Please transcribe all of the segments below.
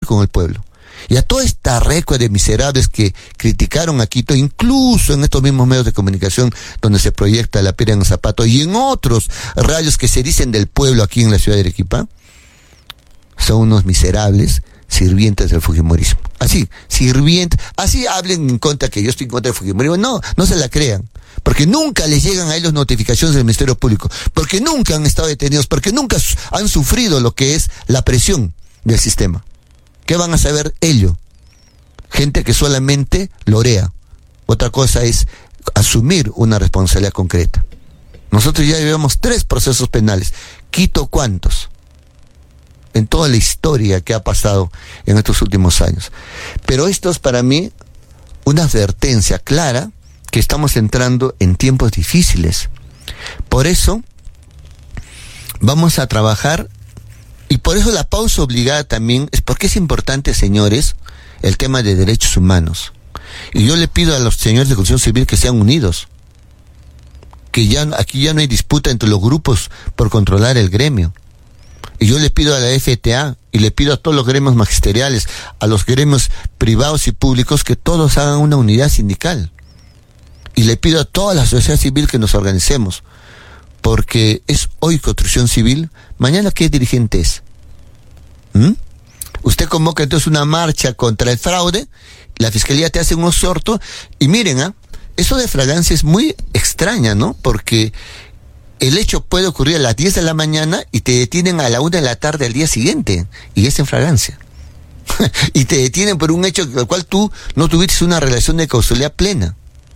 con el pueblo. Y a toda esta recua de miserables que criticaron a Quito, incluso en estos mismos medios de comunicación donde se proyecta la piedra en el zapato, y en otros radios que se dicen del pueblo aquí en la ciudad de Arequipa, son unos miserables sirvientes del fujimorismo. Así, sirvientes, así hablen en contra que yo estoy en contra del fujimorismo. No, no se la crean. Porque nunca les llegan a ellos notificaciones del Ministerio Público. Porque nunca han estado detenidos. Porque nunca han sufrido lo que es la presión del sistema. ¿Qué van a saber ellos? Gente que solamente lorea. Otra cosa es asumir una responsabilidad concreta. Nosotros ya llevamos 3 procesos penales. Quito, ¿cuántos? En toda la historia que ha pasado en estos últimos años. Pero esto es para mí una advertencia clara que estamos entrando en tiempos difíciles. Por eso vamos a trabajar, y por eso la pausa obligada también es porque es importante, señores, el tema de derechos humanos. Y yo le pido a los señores de Constitución Civil que sean unidos, que aquí ya no hay disputa entre los grupos por controlar el gremio. Y yo le pido a la FTA y le pido a todos los gremios magisteriales, a los gremios privados y públicos, que todos hagan una unidad sindical. Y le pido a toda la sociedad civil que nos organicemos, porque es hoy construcción civil, mañana ¿qué dirigente es? Usted convoca entonces una marcha contra el fraude, la fiscalía te hace un exhorto, y miren, eso de fragancia es muy extraña, ¿no? Porque el hecho puede ocurrir a las 10 de la mañana y te detienen a la 1 de la tarde al día siguiente, y es en fragancia. Y te detienen por un hecho con el cual tú no tuviste una relación de causalidad plena.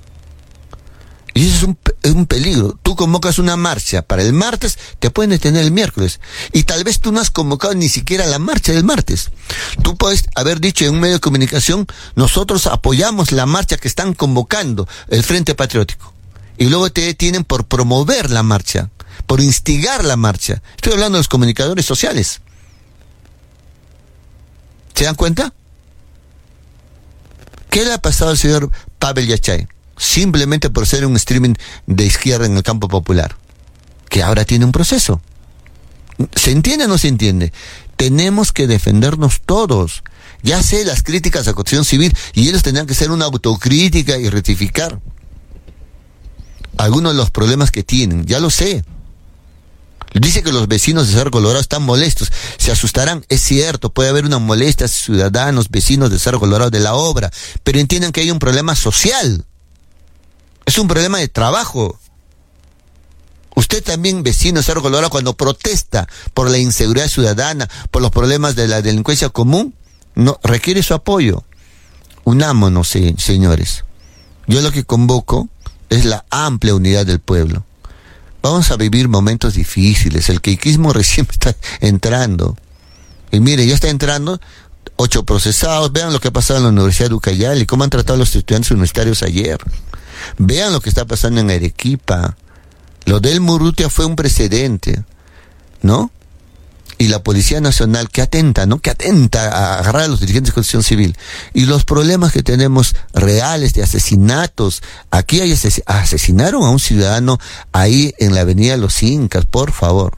Y eso es un peligro. Tú convocas una marcha para el martes, te pueden detener el miércoles. Y tal vez tú no has convocado ni siquiera la marcha del martes. Tú puedes haber dicho en un medio de comunicación, nosotros apoyamos la marcha que están convocando el Frente Patriótico. Y luego te detienen por promover la marcha, por instigar la marcha. Estoy hablando de los comunicadores sociales. ¿Se dan cuenta? ¿Qué le ha pasado al señor Pavel Yachay? Simplemente por ser un streaming de izquierda en el campo popular, que ahora tiene un proceso. ¿Se entiende o no se entiende? Tenemos que defendernos todos. Ya sé las críticas a Constitución Civil, y ellos tendrán que hacer una autocrítica y rectificar algunos de los problemas que tienen, ya lo sé. Dice que los vecinos de Cerro Colorado están molestos, se asustarán, es cierto, puede haber una molestia ciudadanos, vecinos de Cerro Colorado de la obra, pero entiendan que hay un problema social. Es un problema de trabajo. Usted también, vecino de Cerro Colorado, cuando protesta por la inseguridad ciudadana, por los problemas de la delincuencia común, no requiere su apoyo. Unámonos, señores. Yo lo que convoco es la amplia unidad del pueblo. Vamos a vivir momentos difíciles. El queiquismo recién está entrando. Y mire, ya está entrando 8 procesados. Vean lo que ha pasado en la Universidad de Ucayali, cómo han tratado a los estudiantes universitarios ayer. Vean lo que está pasando en Arequipa. Lo del Murrutia fue un precedente, ¿no? Y la Policía Nacional que atenta, ¿no? Que atenta a agarrar a los dirigentes de Constitución Civil. Y los problemas que tenemos reales de asesinatos. Aquí asesinaron a un ciudadano ahí en la Avenida Los Incas, por favor.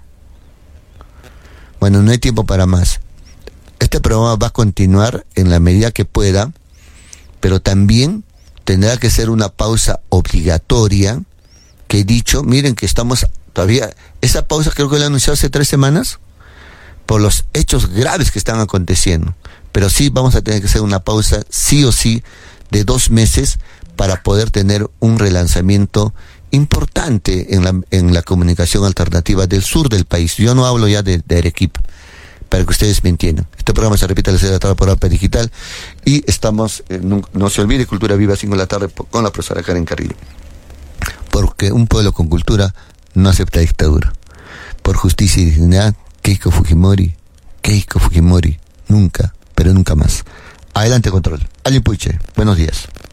Bueno, no hay tiempo para más. Este programa va a continuar en la medida que pueda, pero también tendrá que ser una pausa obligatoria, que he dicho, miren que estamos todavía, esa pausa creo que la he anunciado hace 3 semanas, por los hechos graves que están aconteciendo. Pero sí vamos a tener que hacer una pausa, sí o sí, de 2 meses, para poder tener un relanzamiento importante en la comunicación alternativa del sur del país. Yo no hablo ya de Arequipa, para que ustedes me entiendan. Este programa se repite a las 6 de la tarde por APA Digital, y estamos, no se olvide, Cultura Viva, 5 de la tarde, con la profesora Karen Carrillo. Porque un pueblo con cultura no acepta dictadura. Por justicia y dignidad, Keiko Fujimori, nunca, pero nunca más. Adelante, control. Alin Puche, buenos días.